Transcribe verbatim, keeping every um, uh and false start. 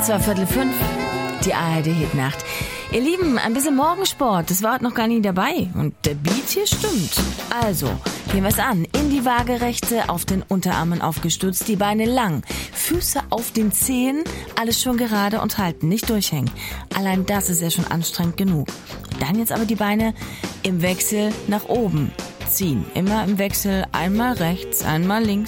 Zwei Viertel fünf, die A R D-Hitnacht. Ihr Lieben, ein bisschen Morgensport, das war heute noch gar nie dabei. Und der Beat hier stimmt. Also, gehen wir's an. In die Waagerechte, auf den Unterarmen aufgestützt, die Beine lang, Füße auf den Zehen, alles schon gerade und halten, nicht durchhängen. Allein das ist ja schon anstrengend genug. Dann jetzt aber die Beine im Wechsel nach oben ziehen. Immer im Wechsel, einmal rechts, einmal links.